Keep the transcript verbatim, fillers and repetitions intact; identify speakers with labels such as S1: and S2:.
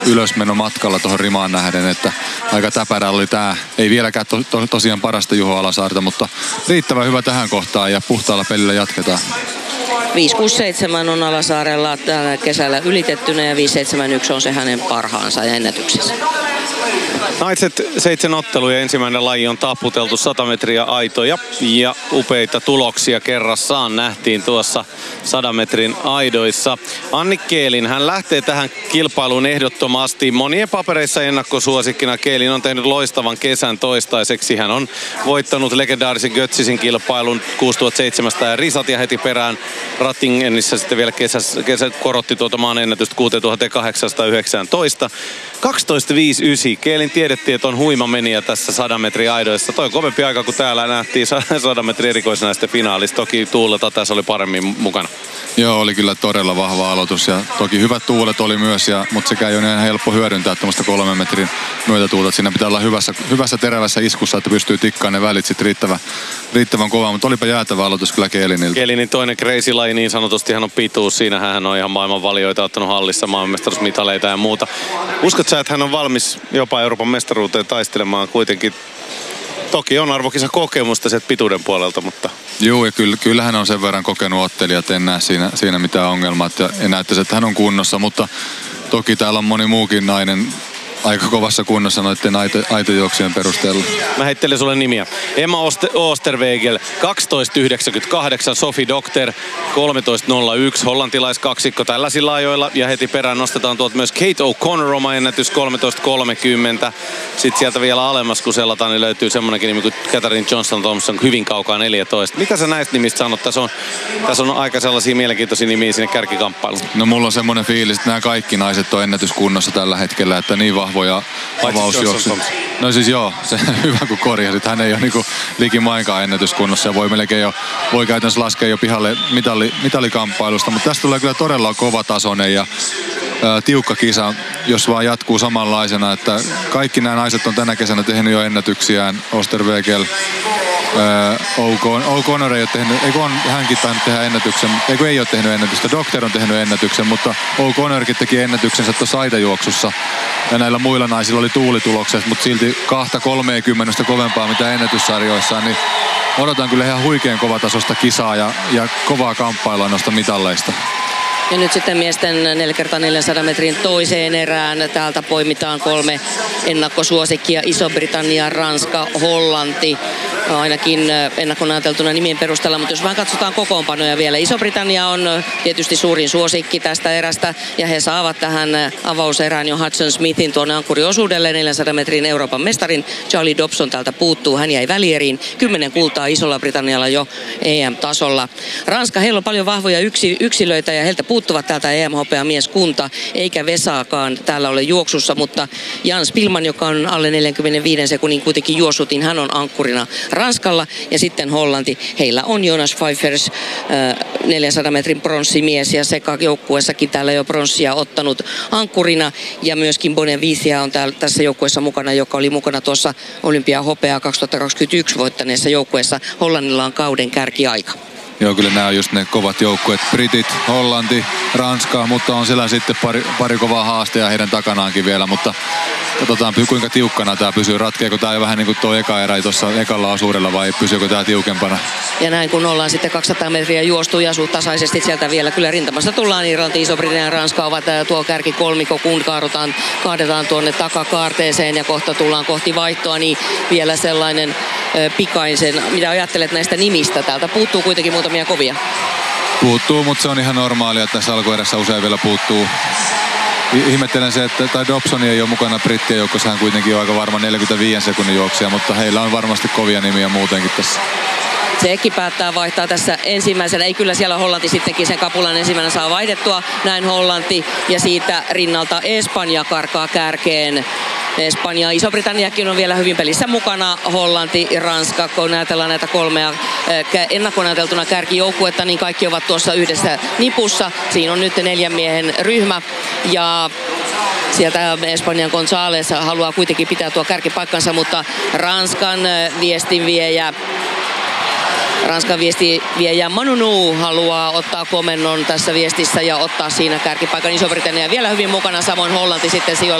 S1: ylösmeno matkalla tuohon rimaan nähden, että aika täpärä oli tää. Ei vieläkään to, to, tosiaan parasta Juho Alasaarta, mutta riittävän hyvä tähän kohtaan ja puhtaalla pelillä jatketaan.
S2: viisi kuusi seitsemän on Alasaarella tällä kesällä ylitettynä ja viisi seitsemän yksi on se hänen parhaansa ja ennätyksensä.
S3: Naiset seitsemän ottelua ja ensimmäinen laji on taputeltu sata metriä aitoja ja upeita tuloksia kerrassaan nähtiin tuossa sadan metrin aidoissa. Anni Keelin, hän lähtee tähän kilpailuun ehdottomasti monien papereissa ennakkosuosikkina. Keelin on tehnyt loistavan kesän toistaiseksi. Hän on voittanut legendaarisen Götzisin kilpailun kuusituhattaseitsemänsataa ja risat ja heti perään Rattingenissä sitten vielä kesässä, kesä korotti tuota maan ennätystä kuusituhattakahdeksansataayhdeksäntoista. kaksitoista viisi yhdeksän. Keelin tiedettiin, että on huima menijä tässä sadan metrin aidoissa. Toi kovempi aika, kun täällä nähtiin sadan metrin erikoisnaisten finaalissa. Toki Tuuleta tässä oli paremmin mukana.
S1: Joo, oli kyllä todella vahva aloitus ja toki hyvät tuulet oli myös, ja, mutta sekä ei ole ihan helppo hyödyntää tuommoista kolmen metrin myötätuulet. Siinä pitää olla hyvässä, hyvässä terävässä iskussa, että pystyy tikkaamaan ne välit sitten riittävän, riittävän kovaa, mutta olipa jäätävä aloitus kyllä Keeliniltä.
S3: Keelinin toinen crazy laji niin sanotusti, hän on pituus. Siinähän hän on ihan maailman valioita ottanut hallissa maailmanmestaruusmitaleita ja muuta. Uskot sä, että hän on valmis jopa Euroopan mestaruuteen taistelemaan kuitenkin? Toki on arvokisa kokemusta sieltä pituuden puolelta, mutta...
S1: Joo, ja kyllä, kyllähän on sen verran kokenut ottelija, että en näe siinä, siinä mitään ongelmaa. Että en näyttäisi, että hän on kunnossa, mutta toki täällä on moni muukin nainen aika kovassa kunnossa noiden aito, aitojuoksien perusteella.
S3: Mä heittelen sulle nimiä. Emma Oosterwegel kaksitoista yhdeksänkymmentäkahdeksan, Sophie Docter kolmetoista nolla yksi, hollantilaiskaksikko tällaisilla ajoilla. Ja heti perään nostetaan tuolta myös Kate O'Connor, oma ennätys kolmetoista kolmekymmentä. Sitten sieltä vielä alemmas kun selataan, niin löytyy semmonenkin nimi kuin Catherine Johnston Thompson, hyvin kaukaa neljätoista. Mitä sä näistä nimistä sanot? Tässä on, tässä on aika sellaisia mielenkiintoisia nimiä sinne kärkikamppailuun.
S1: No mulla on semmoinen fiilis, että nämä kaikki naiset on ennätyskunnossa tällä hetkellä, että niin vahvoja avausjuoksuja. No siis joo, se hyvä kun korjasit. Hän ei ole niinku likimainkaan ennätyskunnossa ja voi melkein jo, voi käytännössä laskea jo pihalle mitalli, mitalikamppailusta. Mutta tästä tulee kyllä todella kovatasoinen ja ää, tiukka kisa, jos vaan jatkuu samanlaisena. Että kaikki nämä naiset on tänä kesänä tehnyt jo ennätyksiään. Oosterwegel, O'Connor ei ole tehnyt, eikö on hänkin tainnut tehdä ennätyksen, eikö ei ole tehnyt ennätystä, Docter on tehnyt ennätyksen, mutta O'Connorkin teki ennätyksensä tuossa aitajuoksussa. Ja näillä muilla naisilla oli tuulitulokset, mutta silti kahta kolmekymmentä kovempaa mitä ennätyssarjoissaan, niin odotan kyllä ihan huikean kovatasosta kisaa ja, ja kovaa kamppailua noista mitalleista.
S2: Ja nyt sitten miesten neljä kertaa neljänsadan metrin toiseen erään. Täältä poimitaan kolme ennakkosuosikkia. Iso-Britannia, Ranska, Hollanti. Ainakin ennakkoon ajateltuna nimien perusteella, mutta jos vähän katsotaan kokoonpanoja vielä. Iso-Britannia on tietysti suurin suosikki tästä erästä ja he saavat tähän avauserään jo Hudson Smithin tuonne ankkuriosuudelle neljänsadan metrin Euroopan mestarin. Charlie Dobson täältä puuttuu, hän jäi välieriin. Kymmenen kultaa Isolla Britannialla jo E M-tasolla. Ranska, heillä on paljon vahvoja yksi, yksilöitä ja heiltä puuttuvat täältä E M-hopea mieskunta, eikä Vesaakaan täällä ole juoksussa, mutta Jan Spilman, joka on alle neljänkymmenenviiden sekunnin kuitenkin juossutin, hän on ankkurina Ranskalla ja sitten Hollanti. Heillä on Jonas Pfeiffers, äh, neljänsadan metrin pronssimies ja sekä joukkueessakin täällä jo pronssia ottanut ankkurina ja myöskin Bonavisia on täällä, tässä joukkueessa mukana, joka oli mukana tuossa olympiahopeaa kaksituhattakaksikymmentäyksi voittaneessa joukkueessa. Hollannilla on kauden kärkiaika.
S1: Joo, kyllä nämä on just ne kovat joukkueet. Britit, Hollanti, Ranska, mutta on siellä sitten pari, pari kovaa haastajaa heidän takanaankin vielä, mutta katsotaan kuinka tiukkana tämä pysyy. Ratkeeko tämä vähän niin kuin tuo eka erä tuossa ekalla osuudella vai pysyykö tämä tiukempana?
S2: Ja näin kun ollaan sitten kaksisataa metriä juostu ja suht tasaisesti sieltä vielä kyllä rintamasta tullaan. Irlanti, Iso-Britannia ja Ranska ovat tuo kärki kolmikko, kun kaadutaan, kaadetaan tuonne takakaarteeseen ja kohta tullaan kohti vaihtoa, niin vielä sellainen ö, pikaisen. Mitä ajattelet näistä nimistä? Täältä puuttuu kuitenkin muutamia kovia.
S1: Puuttuu, mutta se on ihan normaalia, että tässä alkuerässä usein vielä puuttuu. Ihmettelen se, että tai Dobson ei ole mukana brittien joukossa, hän kuitenkin on aika varma neljänkymmenenviiden sekunnin juoksija, mutta heillä on varmasti kovia nimiä muutenkin tässä.
S2: Tsekki päättää vaihtaa tässä ensimmäisenä. Ei kyllä siellä Hollanti sittenkin sen kapulan ensimmäinen saa vaihdettua. Näin Hollanti ja siitä rinnalta Espanja karkaa kärkeen. Espanja, Iso-Britanniakin on vielä hyvin pelissä mukana. Hollanti ja Ranska, kun ajatellaan näitä kolmea ennakkoon ajateltuna kärkijoukkuetta, niin kaikki ovat tuossa yhdessä nipussa. Siinä on nyt neljän miehen ryhmä ja sieltä Espanjan González haluaa kuitenkin pitää tuo kärkipaikkansa, mutta Ranskan viestinviejä Ranskan viestiviejä Manu Nou haluaa ottaa komennon tässä viestissä ja ottaa siinä kärkipaikan. Iso-Britannia vielä hyvin mukana, samoin Hollanti sitten sijoilla